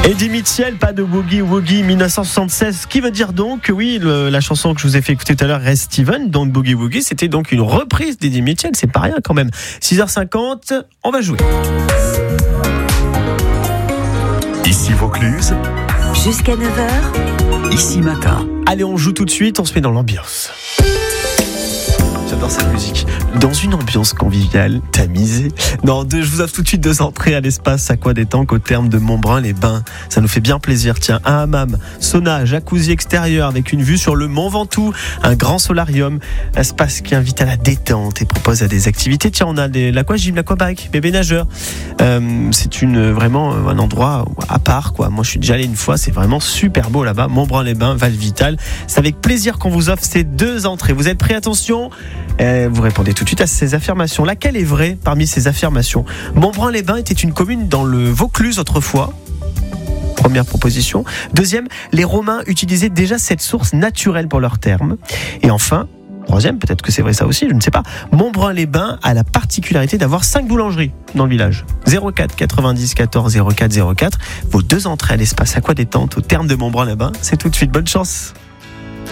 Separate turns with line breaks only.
Eddie Mitchell, pas de Boogie Woogie 1976, ce qui veut dire donc que oui, la chanson que je vous ai fait écouter tout à l'heure, Ray Stevens, donc Boogie Woogie, c'était donc une reprise d'Eddie Mitchell, c'est pas rien quand même. 6h50, on va jouer.
Ici Vaucluse,
jusqu'à 9h,
ici matin.
Allez, on joue tout de suite, on se met dans l'ambiance. J'adore cette musique. Dans une ambiance conviviale, tamisée. Je vous offre tout de suite 2 entrées à l'espace Aquadétanque au terme de Montbrun-les-Bains. Ça nous fait bien plaisir. Tiens, un hammam, sauna, jacuzzi extérieur avec une vue sur le Mont Ventoux, un grand solarium, un espace qui invite à la détente et propose à des activités. Tiens, on a l'aquagym, l'aquabike, bébé nageur. C'est vraiment un endroit à part, quoi. Moi, je suis déjà allé une fois, c'est vraiment super beau là-bas. Montbrun-les-Bains, Val-Vital. C'est avec plaisir qu'on vous offre ces 2 entrées. Vous êtes prêts? Attention. Vous répondez tout de suite à ces affirmations. Laquelle est vraie parmi ces affirmations? Montbrun-les-Bains était une commune dans le Vaucluse autrefois. Première proposition. Deuxième, les Romains utilisaient déjà cette source naturelle pour leurs thermes. Et enfin, troisième, peut-être que c'est vrai ça aussi, je ne sais pas. Montbrun-les-Bains a la particularité d'avoir 5 boulangeries dans le village. 04 90 14 04 04. Vos 2 entrées à l'espace Aquadétente au terme de Montbrun-les-Bains. C'est tout de suite. Bonne chance.